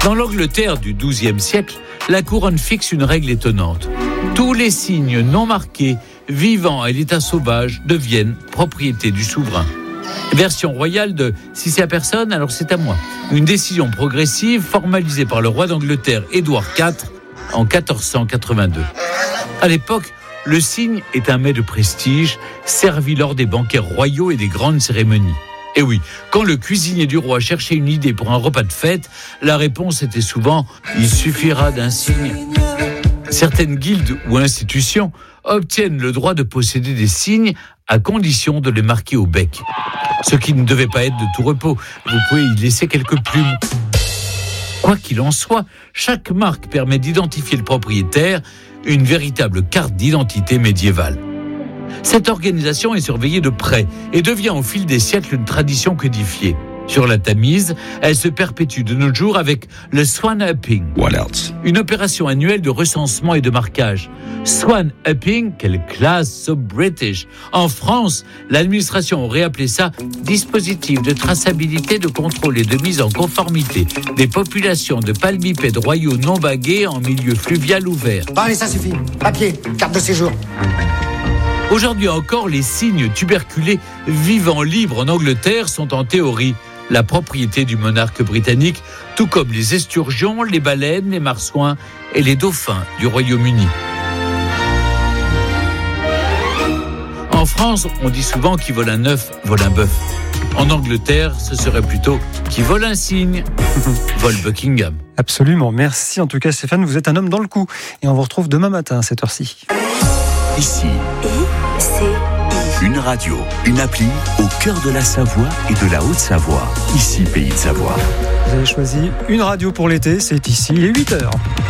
Dans l'Angleterre du XIIe siècle, la couronne fixe une règle étonnante. Tous les signes non marqués, vivants à l'état sauvage, deviennent propriété du souverain. Version royale de « si c'est à personne, alors c'est à moi ». Une décision progressive formalisée par le roi d'Angleterre Édouard IV en 1482. À l'époque, le cygne est un mets de prestige servi lors des banquets royaux et des grandes cérémonies. Et oui, quand le cuisinier du roi cherchait une idée pour un repas de fête, la réponse était souvent « il suffira d'un cygne ». Certaines guildes ou institutions obtiennent le droit de posséder des cygnes à condition de les marquer au bec. Ce qui ne devait pas être de tout repos. Vous pouvez y laisser quelques plumes. Quoi qu'il en soit, chaque marque permet d'identifier le propriétaire, une véritable carte d'identité médiévale. Cette organisation est surveillée de près et devient au fil des siècles une tradition codifiée. Sur la Tamise, elle se perpétue de nos jours avec le Swan Upping, une opération annuelle de recensement et de marquage. Swan Upping, quelle classe so British. En France, l'administration aurait appelé ça dispositif de traçabilité, de contrôle et de mise en conformité des populations de palmipèdes royaux non bagués en milieu fluvial ouvert. Bon, allez, ça suffit. Papier, carte de séjour. Aujourd'hui encore, les cygnes tuberculés vivant libres en Angleterre sont en théorie la propriété du monarque britannique, tout comme les esturgeons, les baleines, les marsouins et les dauphins du Royaume-Uni. En France, on dit souvent qui vole un œuf, vole un bœuf. En Angleterre, ce serait plutôt qui vole un cygne, vole Buckingham. Absolument, merci en tout cas Stéphane, vous êtes un homme dans le coup. Et on vous retrouve demain matin à cette heure-ci. Ici, une radio, une appli au cœur de la Savoie et de la Haute-Savoie. Ici, Pays de Savoie. Vous avez choisi une radio pour l'été, c'est ici, il est 8h.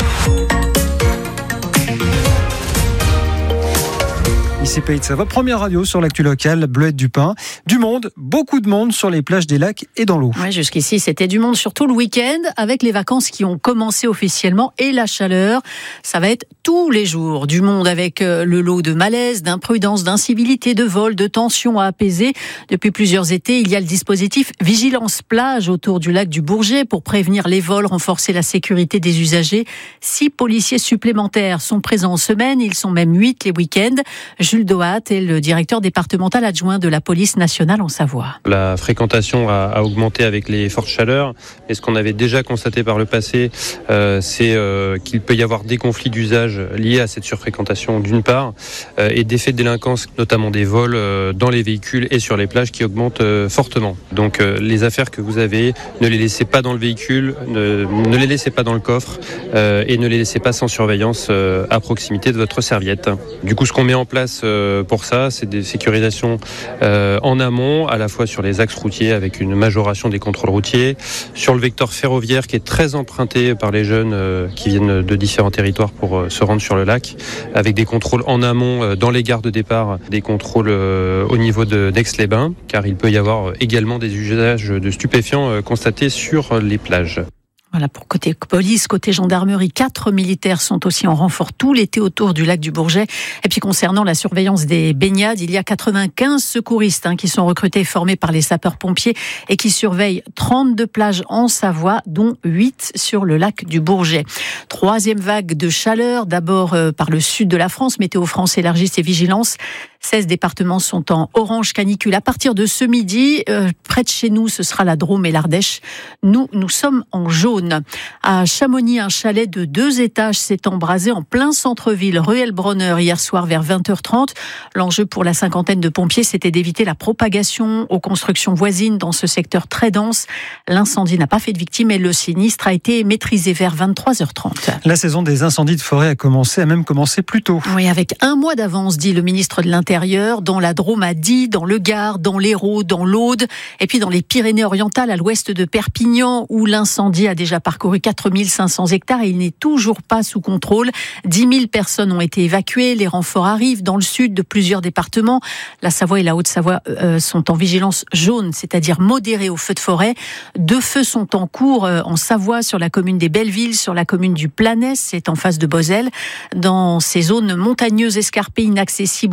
Ici Pays de Savoie, première radio sur l'actu locale, Bleuette du Pin. Du monde, beaucoup de monde sur les plages des lacs et dans l'eau. Ouais, jusqu'ici, c'était du monde, surtout le week-end, avec les vacances qui ont commencé officiellement et la chaleur. Ça va être tous les jours. Du monde avec le lot de malaise, d'imprudence, d'incivilité, de vol, de tension à apaiser. Depuis plusieurs étés, il y a le dispositif Vigilance Plage autour du lac du Bourget pour prévenir les vols, renforcer la sécurité des usagers. 6 policiers supplémentaires sont présents en semaine. Ils sont même 8 les week-ends. Jules Dohat est le directeur départemental adjoint de la police nationale en Savoie. La fréquentation a augmenté avec les fortes chaleurs. Et ce qu'on avait déjà constaté par le passé, c'est qu'il peut y avoir des conflits d'usage liés à cette surfréquentation d'une part, et des faits de délinquance, notamment des vols dans les véhicules et sur les plages qui augmentent fortement. Donc les affaires que vous avez, ne les laissez pas dans le véhicule, ne les laissez pas dans le coffre et ne les laissez pas sans surveillance à proximité de votre serviette. Du coup, ce qu'on met en place pour ça, c'est des sécurisations en amont, à la fois sur les axes routiers avec une majoration des contrôles routiers, sur le vecteur ferroviaire qui est très emprunté par les jeunes qui viennent de différents territoires pour se rendre sur le lac, avec des contrôles en amont dans les gares de départ, des contrôles au niveau d'Aix-les-Bains, car il peut y avoir également des usages de stupéfiants constatés sur les plages. Voilà, pour côté police, côté gendarmerie, 4 militaires sont aussi en renfort tout l'été autour du lac du Bourget. Et puis concernant la surveillance des baignades, il y a 95 secouristes qui sont recrutés et formés par les sapeurs-pompiers et qui surveillent 32 plages en Savoie, dont 8 sur le lac du Bourget. 3e vague de chaleur, d'abord par le sud de la France. Météo France élargit ses vigilances. 16 départements sont en orange canicule. À partir de ce midi, près de chez nous, ce sera la Drôme et l'Ardèche. Nous sommes en jaune. À Chamonix, un chalet de 2 étages s'est embrasé en plein centre-ville, rue Elbronner, hier soir vers 20h30. L'enjeu pour la cinquantaine de pompiers, c'était d'éviter la propagation aux constructions voisines dans ce secteur très dense. L'incendie n'a pas fait de victimes et le sinistre a été maîtrisé vers 23h30. La saison des incendies de forêt a même commencé plus tôt. Oui, avec un mois d'avance, dit le ministre de l'Intérieur, dans la Drôme à Die, dans le Gard, dans l'Hérault, dans l'Aude, et puis dans les Pyrénées-Orientales, à l'ouest de Perpignan, où l'incendie a déjà parcouru 4500 hectares et il n'est toujours pas sous contrôle. 10 000 personnes ont été évacuées, les renforts arrivent dans le sud de plusieurs départements. La Savoie et la Haute-Savoie sont en vigilance jaune, c'est-à-dire modérée aux feux de forêt. 2 feux sont en cours en Savoie, sur la commune des Bellevilles, sur la commune du Planès, c'est en face de Bozelle. Dans ces zones montagneuses escarpées, inaccessibles aux véhicules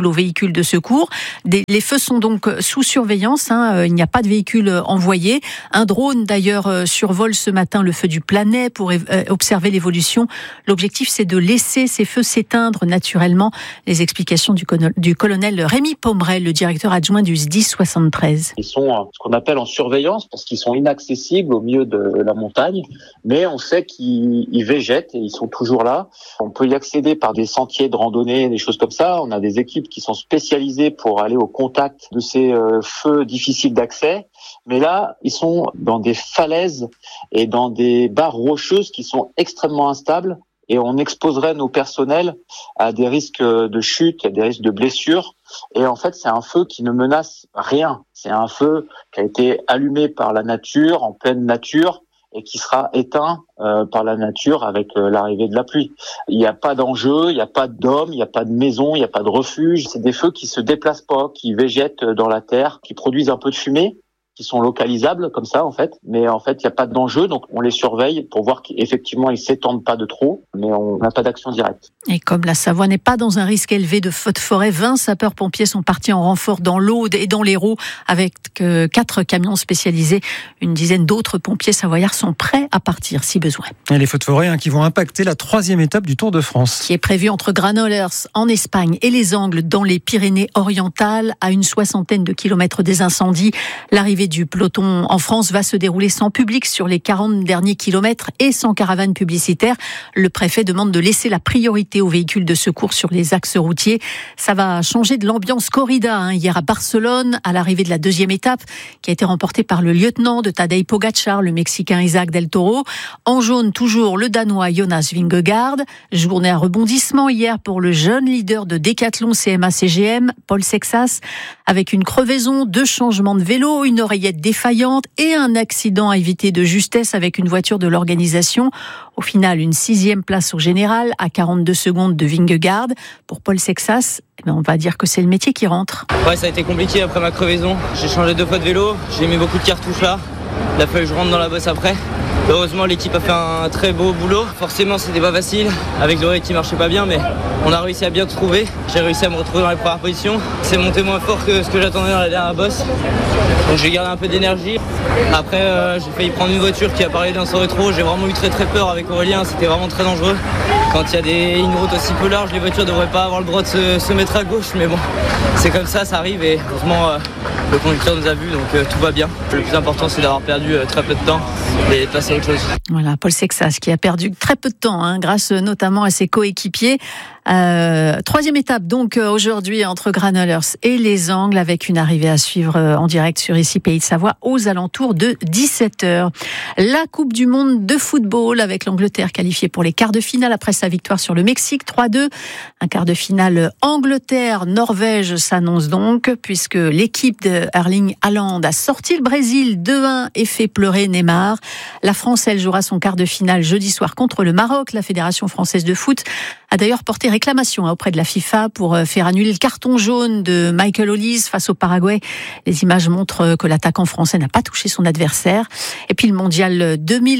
véhicules de secours. Les feux sont donc sous surveillance. Il n'y a pas de véhicule envoyé. Un drone d'ailleurs survole ce matin le feu du Planay pour observer l'évolution. L'objectif, c'est de laisser ces feux s'éteindre naturellement. Les explications du colonel Rémi Pomerel, le directeur adjoint du SDIS 73. Ils sont ce qu'on appelle en surveillance parce qu'ils sont inaccessibles au milieu de la montagne, mais on sait qu'ils végètent et ils sont toujours là. On peut y accéder par des sentiers de randonnée, des choses comme ça. On a des équipes qui sont spécialisées pour aller au contact de ces feux difficiles d'accès. Mais là, ils sont dans des falaises et dans des barres rocheuses qui sont extrêmement instables. Et on exposerait nos personnels à des risques de chute, à des risques de blessures. Et en fait, c'est un feu qui ne menace rien. C'est un feu qui a été allumé par la nature, en pleine nature, et qui sera éteint par la nature avec l'arrivée de la pluie. Il n'y a pas d'enjeu, il n'y a pas d'hommes, il n'y a pas de maison, il n'y a pas de refuge. C'est des feux qui se déplacent pas, qui végètent dans la terre, qui produisent un peu de fumée, qui sont localisables comme ça en fait, mais en fait il n'y a pas d'enjeu, donc on les surveille pour voir qu'effectivement ils s'étendent pas de trop, mais on n'a pas d'action directe. Et comme la Savoie n'est pas dans un risque élevé de feux de forêt, 20 sapeurs-pompiers sont partis en renfort dans l'Aude et dans l'Hérault avec 4 camions spécialisés. Une dizaine d'autres pompiers savoyards sont prêts à partir si besoin. Et les feux de forêt qui vont impacter la 3e étape du Tour de France. Qui est prévue entre Granollers en Espagne et les Angles dans les Pyrénées-Orientales, à une 60aine de kilomètres des incendies. L'arrivée du peloton en France va se dérouler sans public sur les 40 derniers kilomètres et sans caravane publicitaire. Le préfet demande de laisser la priorité aux véhicules de secours sur les axes routiers. Ça va changer de l'ambiance corrida hier à Barcelone, à l'arrivée de la 2e étape, qui a été remportée par le lieutenant de Tadej Pogačar, le Mexicain Isaac Del Toro. En jaune, toujours le Danois Jonas Vingegaard. Journée à rebondissement hier pour le jeune leader de Décathlon CMA-CGM, Paul Sexas, avec une crevaison, 2 changements de vélo, une oreillette défaillante et un accident à éviter de justesse avec une voiture de l'organisation. Au final, une 6e place au général à 42 secondes de Vingegaard. Pour Paul Sexas, on va dire que c'est le métier qui rentre. Ouais, ça a été compliqué après ma crevaison. J'ai changé 2 fois de vélo, j'ai mis beaucoup de cartouches là. Il a fallu que je rentre dans la bosse après. Heureusement, l'équipe a fait un très beau boulot. Forcément, c'était pas facile avec l'oreille qui marchait pas bien, mais on a réussi à bien trouver. J'ai réussi à me retrouver dans les premières positions. C'est monté moins fort que ce que j'attendais dans la dernière bosse. Donc j'ai gardé un peu d'énergie. Après, j'ai failli prendre une voiture qui a parlé d'un saut rétro. J'ai vraiment eu très peur avec Aurélien. C'était vraiment très dangereux. Quand il y a une route aussi peu large, les voitures ne devraient pas avoir le droit de se mettre à gauche. Mais bon, c'est comme ça arrive et heureusement, le conducteur nous a vus, donc tout va bien. Le plus important, c'est d'avoir perdu très peu de temps et de passer à autre chose. Voilà, Paul Sexas qui a perdu très peu de temps, grâce notamment à ses coéquipiers. 3e étape donc aujourd'hui entre Granollers et les Angles, avec une arrivée à suivre en direct sur ici Pays de Savoie aux alentours de 17h. La Coupe du Monde de football avec l'Angleterre qualifiée pour les quarts de finale après sa victoire sur le Mexique 3-2. Un quart de finale Angleterre-Norvège s'annonce donc, puisque l'équipe de Erling Haaland a sorti le Brésil 2-1 et fait pleurer Neymar. La France, elle, jouera son quart de finale jeudi soir contre le Maroc. La Fédération française de foot a d'ailleurs porté réclamation auprès de la FIFA pour faire annuler le carton jaune de Michael Olise face au Paraguay. Les images montrent que l'attaquant français n'a pas touché son adversaire. Et puis le mondial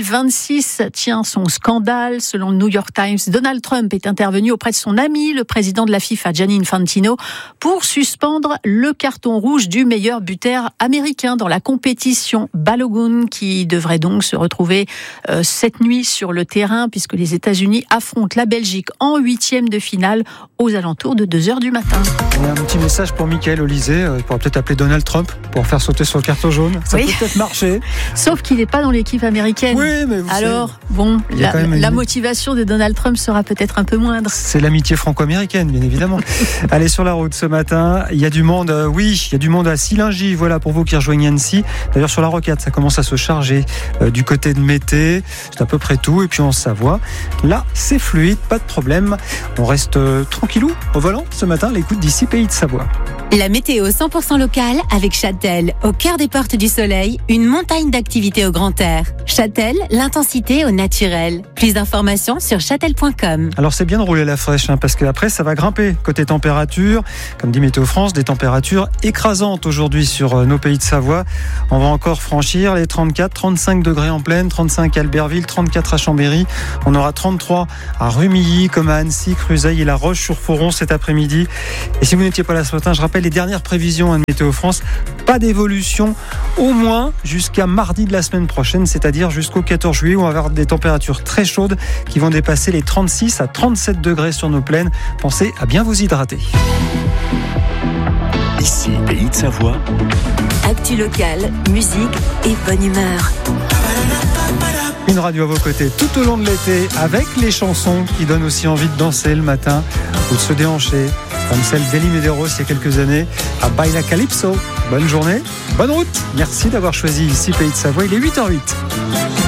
2026 tient son scandale. Selon le New York Times, Donald Trump est intervenu auprès de son ami, le président de la FIFA, Gianni Infantino, pour suspendre le carton rouge du meilleur buteur américain dans la compétition. Balogun, qui devrait donc se retrouver cette nuit sur le terrain, puisque les États-Unis affrontent la Belgique en 8e de finale aux alentours de 2h du matin. On a un petit message pour Michael Olysée. Il pourra peut-être appeler Donald Trump pour faire sauter son carton jaune. Ça peut peut-être marcher. Sauf qu'il n'est pas dans l'équipe américaine. Oui, mais alors, bon, la motivation de Donald Trump sera peut-être un peu moindre. C'est l'amitié franco-américaine, bien évidemment. Allez, sur la route ce matin, il y a du monde. Oui, il y a du monde à Silingy. Voilà, pour vous qui rejoignez Annecy. D'ailleurs, sur la rocade, ça commence à se charger du côté de Mété. C'est à peu près tout. Et puis en Savoie, là, c'est fluide, pas de problème. On reste tranquillou au volant ce matin, l'écoute d'ici Pays de Savoie. La météo 100% locale avec Châtel, au cœur des portes du soleil, une montagne d'activités au grand air. Châtel, l'intensité au naturel. Plus d'informations sur châtel.com. Alors c'est bien de rouler à la fraîche, parce qu'après ça va grimper. Côté température, comme dit Météo France, des températures écrasantes aujourd'hui sur nos Pays de Savoie. On va encore franchir les 34, 35 degrés en plaine, 35 à Albertville, 34 à Chambéry. On aura 33 à Rumilly, comme à Annecy, Cruzat. Mezailles et La Roche-sur-Foron cet après-midi. Et si vous n'étiez pas là ce matin, je rappelle les dernières prévisions de Météo France. Pas d'évolution, au moins jusqu'à mardi de la semaine prochaine, c'est-à-dire jusqu'au 14 juillet, où on va avoir des températures très chaudes qui vont dépasser les 36 à 37 degrés sur nos plaines. Pensez à bien vous hydrater. Ici, Pays de Savoie. Actu locale, musique et bonne humeur. Une radio à vos côtés tout au long de l'été, avec les chansons qui donnent aussi envie de danser le matin ou de se déhancher, comme celle d'Elie Medeiros il y a quelques années à Baila Calypso. Bonne journée, bonne route. Merci d'avoir choisi ici Pays de Savoie. Il est 8h08.